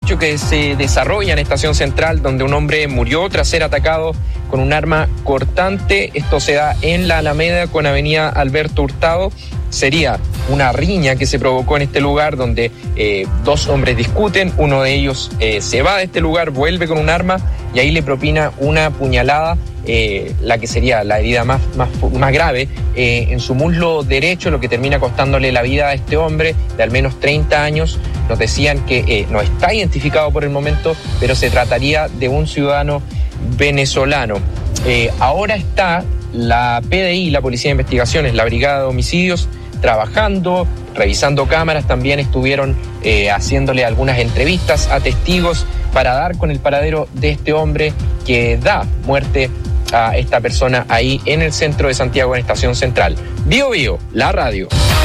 hecho que se desarrolla en Estación Central, donde un hombre murió tras ser atacado con un arma cortante. Esto se da en la Alameda con Avenida Alberto Hurtado. Sería una riña que se provocó en este lugar donde dos hombres discuten, uno de ellos se va de este lugar, vuelve con un arma y ahí le propina una puñalada, la que sería la herida más grave, en su muslo derecho, lo que termina costándole la vida a este hombre de al menos 30 años. Nos decían que no está identificado por el momento, pero se trataría de un ciudadano venezolano. Ahora está la PDI, la Policía de Investigaciones, la Brigada de Homicidios, trabajando, revisando cámaras. También estuvieron haciéndole algunas entrevistas a testigos para dar con el paradero de este hombre que da muerte a esta persona ahí en el centro de Santiago, en Estación Central. Bio Bio, la radio.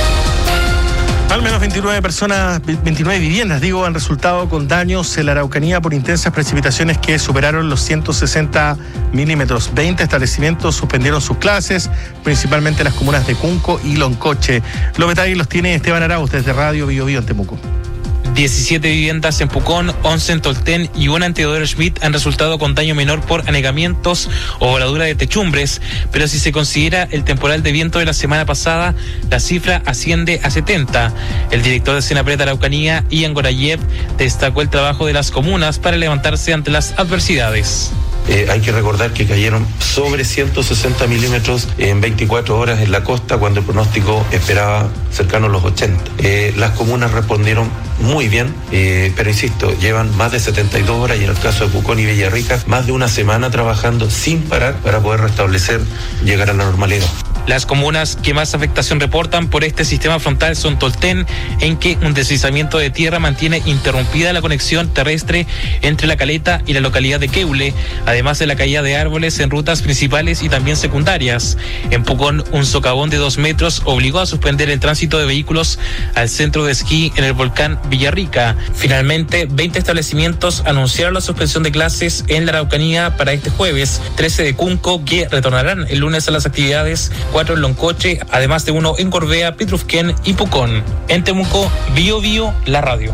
Al menos 29 viviendas, han resultado con daños en la Araucanía por intensas precipitaciones que superaron los 160 milímetros. 20 establecimientos suspendieron sus clases, principalmente las comunas de Cunco y Loncoche. Los detalles los tiene Esteban Arauz desde Radio Bio Bio en Temuco. 17 viviendas en Pucón, 11 en Tolten y una en Teodoro Schmidt han resultado con daño menor por anegamientos o voladura de techumbres, pero si se considera el temporal de viento de la semana pasada, la cifra asciende a 70. El director de Senapred Araucanía, Ian Gorayev, destacó el trabajo de las comunas para levantarse ante las adversidades. Hay que recordar que cayeron sobre 160 milímetros en 24 horas en la costa, cuando el pronóstico esperaba cercano a los 80. Las comunas respondieron muy bien, pero insisto, llevan más de 72 horas y en el caso de Pucón y Villarrica, más de una semana trabajando sin parar para poder restablecer, llegar a la normalidad. Las comunas que más afectación reportan por este sistema frontal son Tolten, en que un deslizamiento de tierra mantiene interrumpida la conexión terrestre entre La Caleta y la localidad de Queule, además de la caída de árboles en rutas principales y también secundarias. En Pucón, un socavón de 2 metros obligó a suspender el tránsito de vehículos al centro de esquí en el volcán Villarrica. Finalmente, 20 establecimientos anunciaron la suspensión de clases en la Araucanía para este jueves, 13 de Cunco, que retornarán el lunes a las actividades, 4 en Loncoche, además de 1 en Corbea, Pitrufquén y Pucón. En Temuco, Bio Bio, la radio.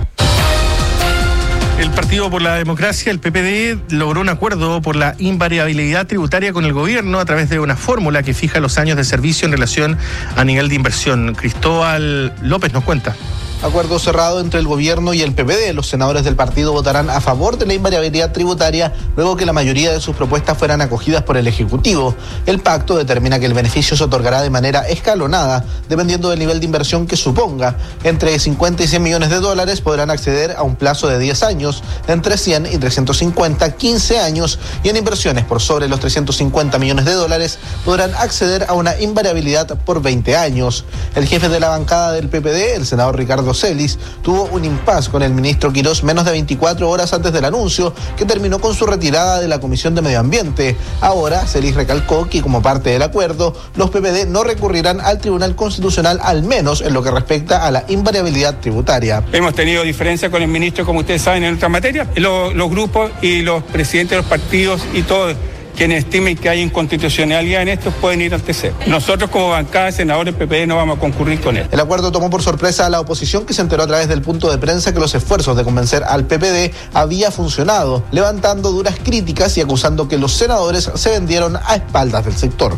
El Partido por la Democracia, el PPD, logró un acuerdo por la invariabilidad tributaria con el gobierno a través de una fórmula que fija los años de servicio en relación a nivel de inversión. Cristóbal López nos cuenta. Acuerdo cerrado entre el gobierno y el PPD. Los senadores del partido votarán a favor de la invariabilidad tributaria luego que la mayoría de sus propuestas fueran acogidas por el Ejecutivo. El pacto determina que el beneficio se otorgará de manera escalonada, dependiendo del nivel de inversión que suponga. Entre 50 y 100 millones de dólares podrán acceder a un plazo de 10 años, entre 100 y 350, 15 años, y en inversiones por sobre los 350 millones de dólares podrán acceder a una invariabilidad por 20 años. El jefe de la bancada del PPD, el senador Ricardo Celis, tuvo un impas con el ministro Quirós menos de 24 horas antes del anuncio, que terminó con su retirada de la Comisión de Medio Ambiente. Ahora, Celis recalcó que como parte del acuerdo, los PPD no recurrirán al Tribunal Constitucional, al menos en lo que respecta a la invariabilidad tributaria. Hemos tenido diferencias con el ministro, como ustedes saben, en otras materias. Los grupos y los presidentes de los partidos y todos quienes estimen que hay inconstitucionalidad en esto pueden ir ante CEP. Nosotros como bancada de senadores PPD no vamos a concurrir con él. El acuerdo tomó por sorpresa a la oposición, que se enteró a través del punto de prensa que los esfuerzos de convencer al PPD había funcionado, levantando duras críticas y acusando que los senadores se vendieron a espaldas del sector.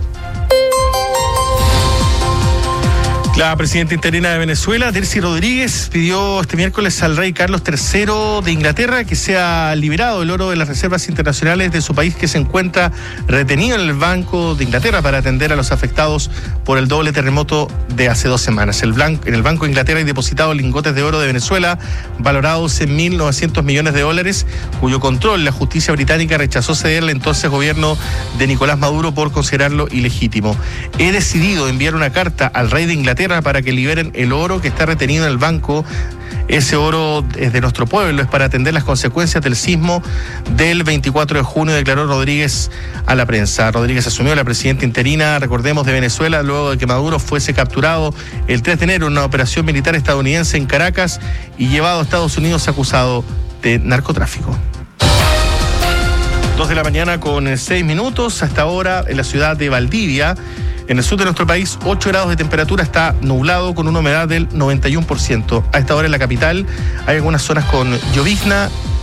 La presidenta interina de Venezuela, Delcy Rodríguez, pidió este miércoles al rey Carlos III de Inglaterra que sea liberado el oro de las reservas internacionales de su país, que se encuentra retenido en el Banco de Inglaterra para atender a los afectados por el doble terremoto de hace 2 semanas. En el Banco de Inglaterra hay depositados lingotes de oro de Venezuela valorados en $1.900 millones, cuyo control la justicia británica rechazó cederle al entonces gobierno de Nicolás Maduro por considerarlo ilegítimo. He decidido enviar una carta al rey de Inglaterra para que liberen el oro que está retenido en el banco. Ese oro es de nuestro pueblo, es para atender las consecuencias del sismo del 24 de junio, declaró Rodríguez a la prensa. Rodríguez asumió la presidenta interina, recordemos, de Venezuela, luego de que Maduro fuese capturado el 3 de enero en una operación militar estadounidense en Caracas y llevado a Estados Unidos acusado de narcotráfico. 2 de la mañana con 6 minutos. Hasta ahora en la ciudad de Valdivia, en el sur de nuestro país, 8 grados de temperatura, está nublado con una humedad del 91%. A esta hora en la capital hay algunas zonas con llovizna